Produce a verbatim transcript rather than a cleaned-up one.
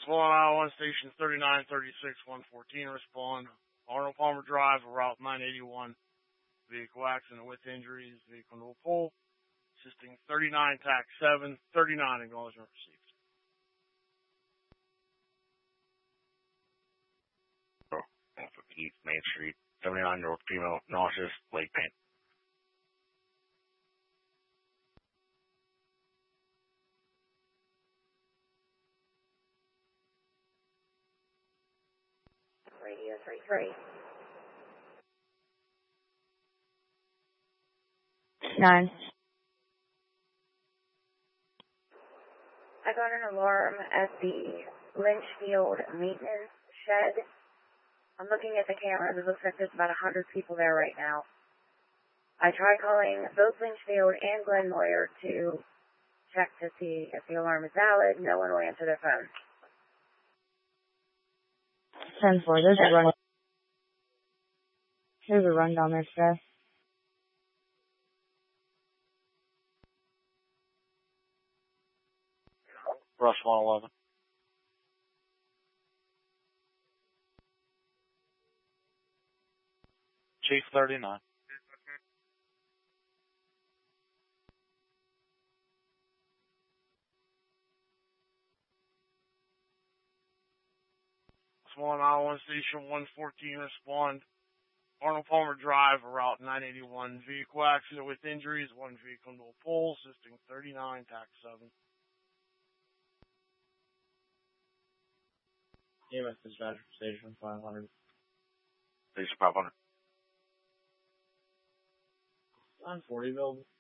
Swan Isle one Station thirty-nine thirty-six one fourteen, respond. Arnold Palmer Drive, Route nine eighty-one. Vehicle accident with injuries. Vehicle no pole. Assisting thirty-nine, tax seven, thirty-nine, acknowledgement received. East Main Street, seventy-nine North Female, nauseous, leg pain. Radio thirty-three. Nine. I got an alarm at the Lynchfield maintenance shed. I'm looking at the cameras. It looks like there's about one hundred people there right now. I tried calling both Lynchfield and Glen Moyer to check to see if the alarm is valid. No one will answer their phone. ten four, there's a run. There's a run down there today. Rush one eleven. Chief thirty-nine. Swan Isle one Station one fourteen, respond. Arnold Palmer Drive, Route nine eighty-one. Vehicle accident with injuries. One vehicle no pole. Assisting thirty-nine, tax seven. E M S dispatcher, station five hundred. Station five hundred. On forty, available.